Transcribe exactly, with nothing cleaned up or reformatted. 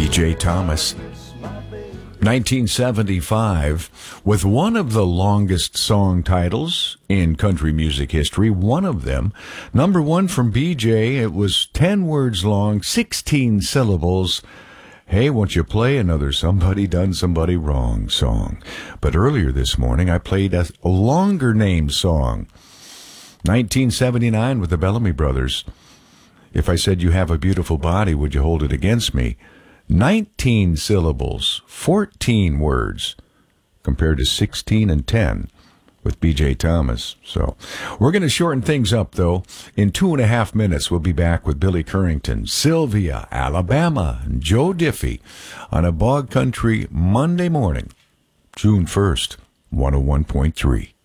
J. Thomas. nineteen seventy-five, with one of the longest song titles in country music history, one of them. Number one from B J, it was ten words long, sixteen syllables. Hey, won't you play another Somebody Done Somebody Wrong song? But earlier this morning, I played a longer named song. nineteen seventy-nine with the Bellamy Brothers. If I said you have a beautiful body, would you hold it against me? nineteen syllables, fourteen words, compared to sixteen and ten with B J. Thomas. So we're going to shorten things up, though. In two and a half minutes, we'll be back with Billy Currington, Sylvia, Alabama, and Joe Diffie on a Bog Country Monday morning, June first, one oh one point three.